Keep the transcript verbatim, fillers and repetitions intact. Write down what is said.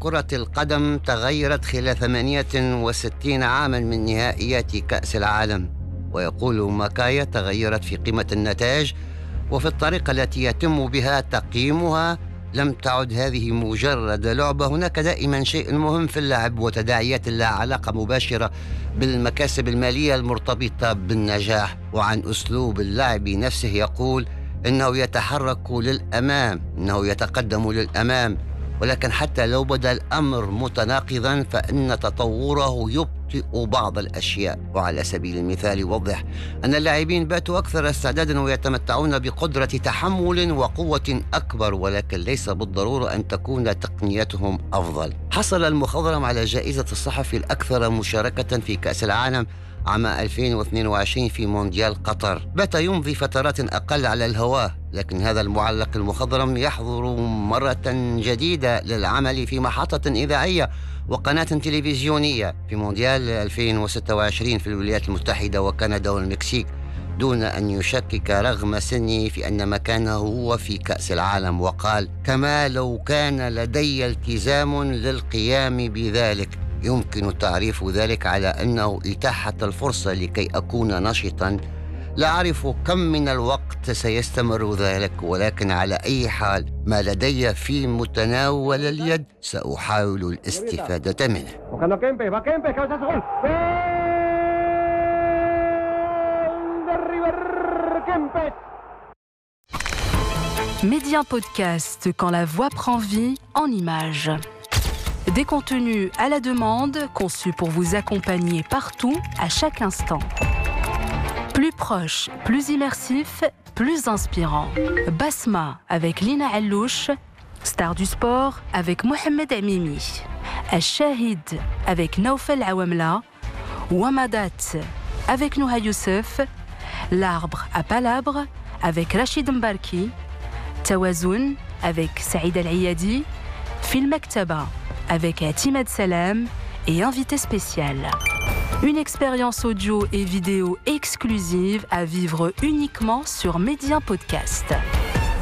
كرة القدم تغيرت خلال ثمانية وستين عاما من نهائيات كأس العالم. ويقول ماكايا تغيرت في قيمة النتائج وفي الطريقة التي يتم بها تقييمها. لم تعد هذه مجرد لعبة، هناك دائما شيء مهم في اللعب وتداعيات لها علاقة مباشرة بالمكاسب المالية المرتبطة بالنجاح. وعن أسلوب اللعب نفسه يقول إنه يتحرك للأمام، إنه يتقدم للأمام، ولكن حتى لو بدا الأمر متناقضا فإن تطوره يبطئ بعض الأشياء. وعلى سبيل المثال يوضح أن اللاعبين باتوا أكثر استعدادا ويتمتعون بقدرة تحمل وقوة أكبر، ولكن ليس بالضرورة أن تكون تقنيتهم أفضل. حصل المخضرم على جائزة الصحفي الأكثر مشاركة في كأس العالم عام ألفين واثنين وعشرين في مونديال قطر. بات يمضي فترات أقل على الهواء، لكن هذا المعلق المخضرم يحضر مرة جديدة للعمل في محطة إذاعية وقناة تلفزيونية في مونديال ألفين وستة وعشرين في الولايات المتحدة وكندا والمكسيك، دون أن يشكك رغم سنه في أن مكانه هو في كأس العالم. وقال: كما لو كان لدي التزام للقيام بذلك، يمكن تعريف ذلك على أنه إتاحة الفرصة لكي أكون نشطا. لا أعرف كم من الوقت سيستمر ذلك، ولكن على أي حال ما لدي في متناول اليد سأحاول الاستفادة منه. Média Podcast, quand la voix prend vie en images. Des contenus à la demande, conçus pour vous accompagner partout, à chaque instant. Plus proche, plus immersif, plus inspirant. Basma avec Lina Allouche, Star du sport avec Mohamed Amimi. Al-Shahid avec Naoufel Awamla. Wamadat avec Nouha Youssef. L'arbre à palabre avec Rachid Mbarki. Tawazoun avec Saïd Al-Ayadi. Film Maktaba avec Timad Salam et invité spécial. Une expérience audio et vidéo exclusive à vivre uniquement sur Média Podcast.